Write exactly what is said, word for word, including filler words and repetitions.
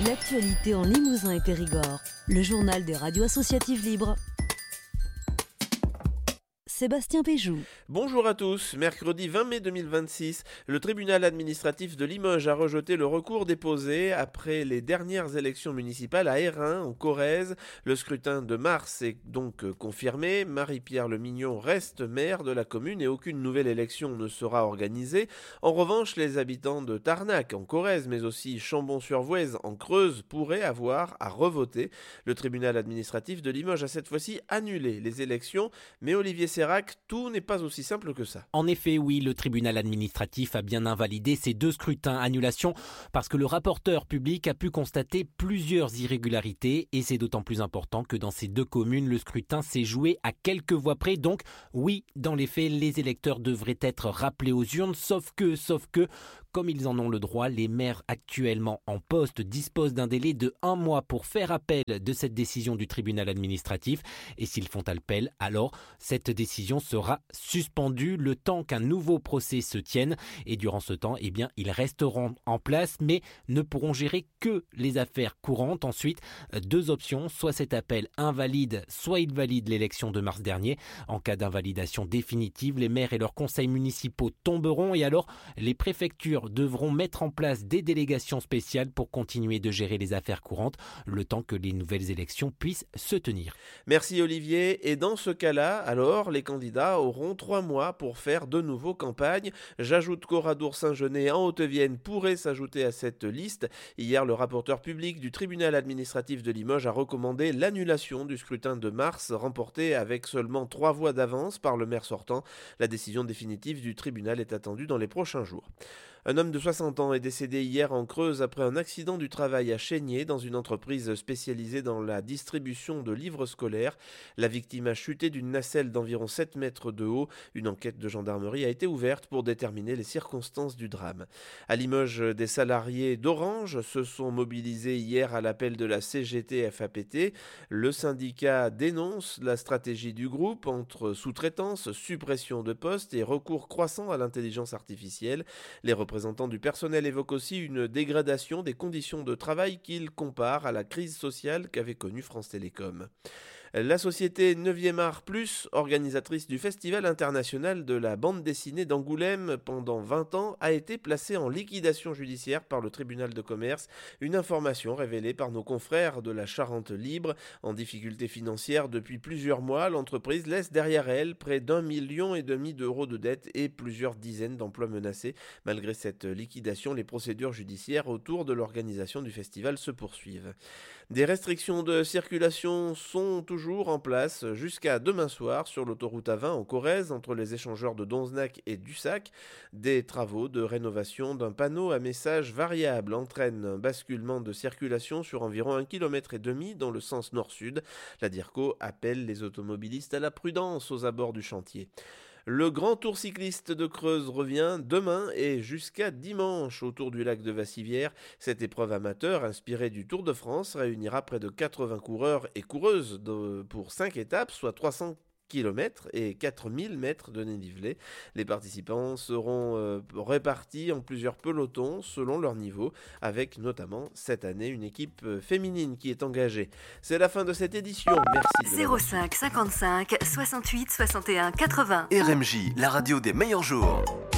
L'actualité en Limousin et Périgord. Le journal des radios associatives libres. Sébastien Péjou. Bonjour à tous. Mercredi vingt mai deux mille vingt-six, le tribunal administratif de Limoges a rejeté le recours déposé après les dernières élections municipales à Hérin, en Corrèze. Le scrutin de mars est donc confirmé. Marie-Pierre Lemignon reste maire de la commune et aucune nouvelle élection ne sera organisée. En revanche, les habitants de Tarnac, en Corrèze, mais aussi Chambon-sur-Voueize, en Creuse, pourraient avoir à revoter. Le tribunal administratif de Limoges a cette fois-ci annulé les élections, mais Olivier Serrac, tout n'est pas aussi simple que ça. En effet, oui, le tribunal administratif a bien invalidé ces deux scrutins annulations parce que le rapporteur public a pu constater plusieurs irrégularités et c'est d'autant plus important que dans ces deux communes, le scrutin s'est joué à quelques voix près. Donc oui, dans les faits, les électeurs devraient être rappelés aux urnes, sauf que, sauf que, comme ils en ont le droit, les maires actuellement en poste disposent d'un délai de un mois pour faire appel de cette décision du tribunal administratif. Et s'ils font appel, alors cette décision sera suspendue le temps qu'un nouveau procès se tienne. Et durant ce temps, eh bien, ils resteront en place, mais ne pourront gérer que les affaires courantes. Ensuite, deux options, soit cet appel invalide, soit il valide l'élection de mars dernier. En cas d'invalidation définitive, les maires et leurs conseils municipaux tomberont et alors les préfectures devront mettre en place des délégations spéciales pour continuer de gérer les affaires courantes, le temps que les nouvelles élections puissent se tenir. Merci Olivier. Et dans ce cas-là, alors, les candidats auront trois mois pour faire de nouveau campagne. J'ajoute qu'Oradour-Saint-Genès en Haute-Vienne pourrait s'ajouter à cette liste. Hier, le rapporteur public du tribunal administratif de Limoges a recommandé l'annulation du scrutin de mars, remporté avec seulement trois voix d'avance par le maire sortant. La décision définitive du tribunal est attendue dans les prochains jours. Un homme de soixante ans est décédé hier en Creuse après un accident du travail à Chénier dans une entreprise spécialisée dans la distribution de livres scolaires. La victime a chuté d'une nacelle d'environ sept mètres de haut. Une enquête de gendarmerie a été ouverte pour déterminer les circonstances du drame. À Limoges, des salariés d'Orange se sont mobilisés hier à l'appel de la C G T F A P T. Le syndicat dénonce la stratégie du groupe entre sous-traitance, suppression de postes et recours croissant à l'intelligence artificielle. Les Les représentants du personnel évoquent aussi une dégradation des conditions de travail qu'ils comparent à la crise sociale qu'avait connue France Télécom. La société neuvième Art Plus, organisatrice du Festival international de la bande dessinée d'Angoulême pendant vingt ans, a été placée en liquidation judiciaire par le tribunal de commerce. Une information révélée par nos confrères de la Charente Libre. En difficulté financière depuis plusieurs mois, l'entreprise laisse derrière elle près d'un million et demi d'euros de dettes et plusieurs dizaines d'emplois menacés. Malgré cette liquidation, les procédures judiciaires autour de l'organisation du festival se poursuivent. Des restrictions de circulation sont toujours en place jusqu'à demain soir sur l'autoroute A vingt en Corrèze entre les échangeurs de Donzenac et Dussac. Des travaux de rénovation d'un panneau à message variable entraînent un basculement de circulation sur environ un kilomètre et demi dans le sens nord-sud. La DIRCO appelle les automobilistes à la prudence aux abords du chantier. Le Grand Tour cycliste de Creuse revient demain et jusqu'à dimanche autour du lac de Vassivière. Cette épreuve amateur, inspirée du Tour de France, réunira près de quatre-vingts coureurs et coureuses de, pour cinq étapes, soit trois cents kilomètres et quatre mille mètres de dénivelé. Les participants seront euh, répartis en plusieurs pelotons selon leur niveau, avec notamment cette année une équipe féminine qui est engagée. C'est la fin de cette édition. Merci. zéro cinq cinquante-cinq soixante-huit soixante et un quatre-vingts. R M J, la radio des meilleurs jours.